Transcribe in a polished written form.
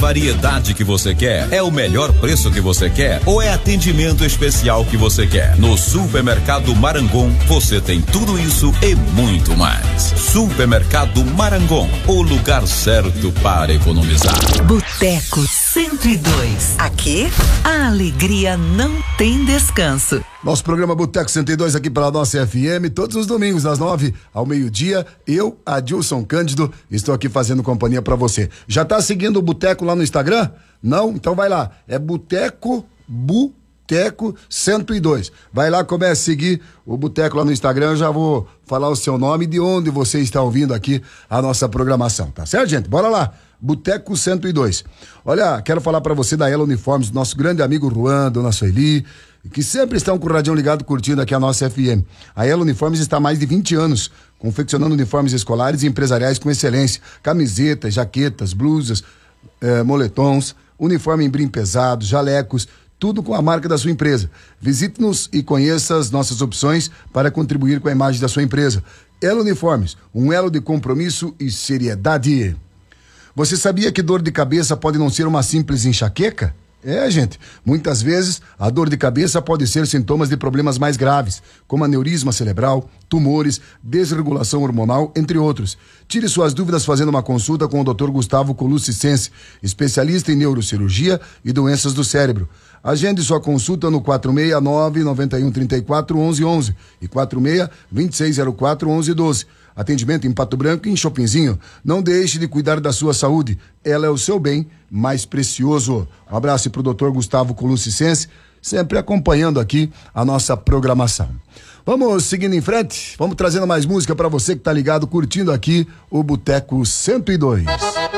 variedade que você quer? É o melhor preço que você quer? Ou é atendimento especial que você quer? No Supermercado Marangon, você tem tudo isso e muito mais. Supermercado Marangon, o lugar certo para economizar. Boteco 102. Aqui, a alegria não tem descanso. Nosso programa Boteco 102 aqui pela nossa FM, todos os domingos, das 9 ao meio-dia. Eu, Adilson Cândido, estou aqui fazendo companhia pra você. Já tá seguindo o Boteco lá no Instagram? Não? Então vai lá. É Boteco 102. Vai lá, comece a seguir o Boteco lá no Instagram. Eu já vou falar o seu nome e de onde você está ouvindo aqui a nossa programação, tá certo, gente? Bora lá. Boteco 102. Olha, quero falar pra você da Ela Uniformes, nosso grande amigo Juan, dona Sueli, que sempre estão com o radinho ligado curtindo aqui a nossa FM. A Ela Uniformes está há mais de 20 anos confeccionando uniformes escolares e empresariais com excelência. Camisetas, jaquetas, blusas, moletons, uniforme em brim pesado, jalecos, tudo com a marca da sua empresa. Visite-nos e conheça as nossas opções para contribuir com a imagem da sua empresa. Ela Uniformes, um elo de compromisso e seriedade. Você sabia que dor de cabeça pode não ser uma simples enxaqueca? Gente, muitas vezes a dor de cabeça pode ser sintomas de problemas mais graves, como aneurisma cerebral, tumores, desregulação hormonal, entre outros. Tire suas dúvidas fazendo uma consulta com o Dr. Gustavo Colucci, especialista em neurocirurgia e doenças do cérebro. Agende sua consulta no 469-9134-1111 e 46-2604-1112. Atendimento em Pato Branco e em Chopinzinho. Não deixe de cuidar da sua saúde. Ela é o seu bem mais precioso. Um abraço pro Dr. Gustavo Colucci, sempre acompanhando aqui a nossa programação. Vamos seguindo em frente, vamos trazendo mais música para você que tá ligado, curtindo aqui o Boteco 102.